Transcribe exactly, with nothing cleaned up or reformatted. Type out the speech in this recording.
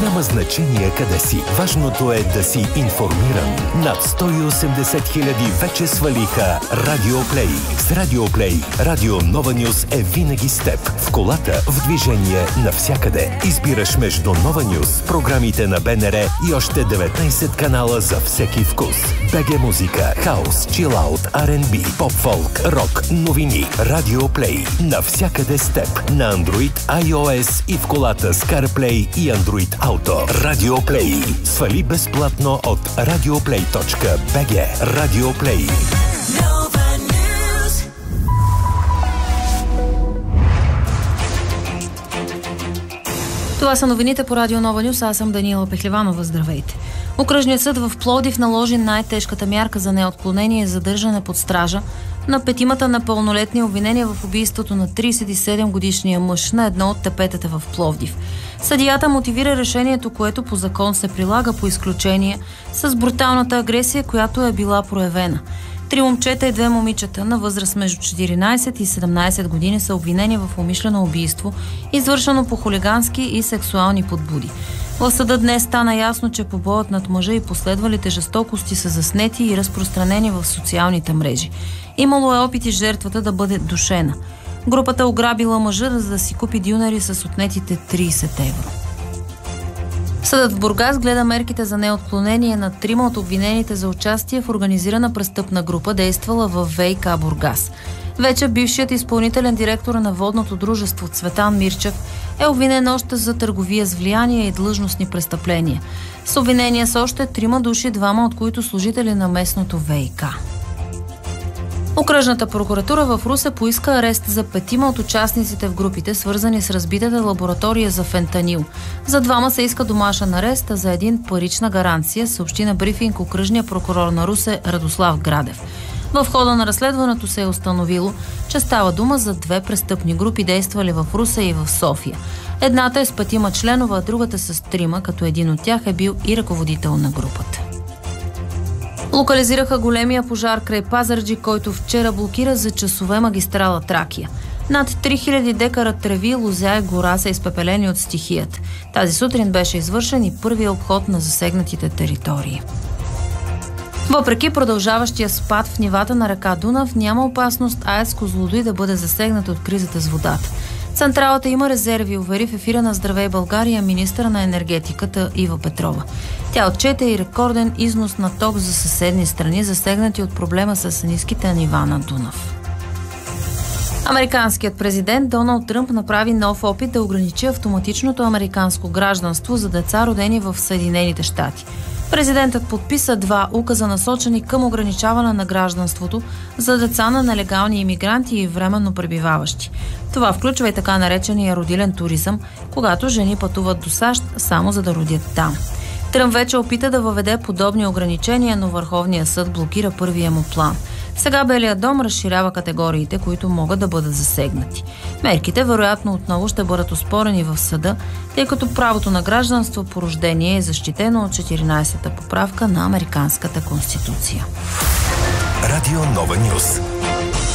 Няма значение къде си. Важното е да си информиран. Над сто и осемдесет хиляди вече свалиха Радио Плей. С Радио Плей, Радио Нова Нюз е винаги с теб. В колата, в движение, навсякъде. Избираш между Нова Нюз, програмите на БНР и още деветнайсет канала за всеки вкус. БГ музика, хаус, чилаут, Ар енд Би, поп-фолк, рок, новини. Радио Плей. Навсякъде с теб. На Android, iOS и в колата с CarPlay и Android Auto. Радио Плей. Свали безплатно от радиоплей точка би джи. Радио Плей. Това са новините по Радио Нова Нюз. Аз съм Даниела Пехливанова. Здравейте. Окръжният съд в Пловдив наложи най-тежката мярка за неотклонение и задържане под стража на петимата непълнолетни обвинения в убийството на трийсет и седем годишния мъж на едно от тепетата в Пловдив. Съдията мотивира решението, което по закон се прилага по изключение, с бруталната агресия, която е била проявена. Три момчета и две момичета на възраст между четиринайсет и седемнайсет години са обвинени в умишлено убийство, извършено по хулигански и сексуални подбуди. В съда днес стана ясно, че побоят над мъжа и последвалите жестокости са заснети и разпространени в социалните мрежи. Имало е опити жертвата да бъде душена. Групата ограбила мъжа, за да си купи дюнери с отнетите трийсет евро. Съдът в Бургас гледа мерките за неотклонение на трима от обвинените за участие в организирана престъпна група, действала в ВиК Бургас. Вече бившият изпълнителен директор на водното дружество Цветан Мирчев е обвинен още за търговия с влияние и длъжностни престъпления. С обвинения са още трима души, двама от които служители на местното ВиК. Окръжната прокуратура в Русе поиска арест за петима от участниците в групите, свързани с разбитата лаборатория за фентанил. За двама се иска домашен арест, а за един парична гаранция, съобщи на брифинг окръжния прокурор на Русе Радослав Градев. В хода на разследването се е установило, че става дума за две престъпни групи, действали в Русе и в София. Едната е с петима членове, а другата с трима, като един от тях е бил и ръководител на групата. Локализираха големия пожар край Пазарджик, който вчера блокира за часове магистрала Тракия. Над три хиляди декара треви, лозя и гора са изпепелени от стихията. Тази сутрин беше извършен и първия обход на засегнатите територии. Въпреки продължаващия спад в нивата на река Дунав, няма опасност АЕЦ Козлодуй да бъде засегнат от кризата с водата. Централата има резерви, увери в ефира на Здравей България министъра на енергетиката Ива Петрова. Тя отчете и рекорден износ на ток за съседни страни, засегнати от проблема с ниските нива на Дунав. Американският президент Доналд Тръмп направи нов опит да ограничи автоматичното американско гражданство за деца, родени в Съединените щати. Президентът подписа два указа, насочени към ограничаване на гражданството за деца на нелегални имигранти и временно пребиваващи. Това включва и така наречения родилен туризъм, когато жени пътуват до САЩ само за да родят там. Тръмп вече опита да въведе подобни ограничения, но Върховният съд блокира първия му план. Сега Белият дом разширява категориите, които могат да бъдат засегнати. Мерките вероятно отново ще бъдат оспорени в съда, тъй като правото на гражданство по рождение е защитено от четиринайсета поправка на Американската конституция. Радио Нова Нюз.